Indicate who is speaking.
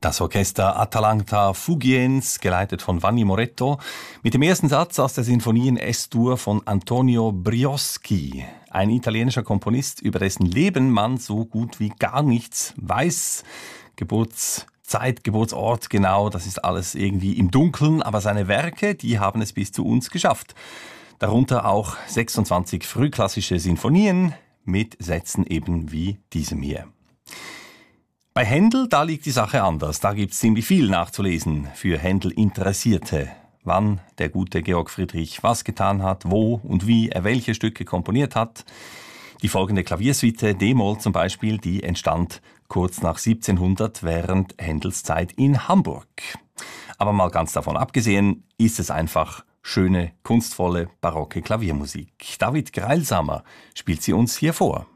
Speaker 1: Das Orchester Atalanta Fugiens, geleitet von Vanni Moretto, mit dem ersten Satz aus der Sinfonie in S-Dur von Antonio Brioschi, ein italienischer Komponist, über dessen Leben man so gut wie gar nichts weiß. Geburtszeit, Geburtsort, genau, das ist alles irgendwie im Dunkeln, aber seine Werke, die haben es bis zu uns geschafft. Darunter auch 26 frühklassische Sinfonien mit Sätzen eben wie diesem hier. Bei Händel, da liegt die Sache anders. Da gibt's ziemlich viel nachzulesen für Händel-Interessierte. Wann der gute Georg Friedrich was getan hat, wo und wie er welche Stücke komponiert hat. Die folgende Klaviersuite D-Moll zum Beispiel, die entstand kurz nach 1700 während Händels Zeit in Hamburg. Aber mal ganz davon abgesehen, ist es einfach schöne, kunstvolle, barocke Klaviermusik. David Greilsamer spielt sie uns hier vor.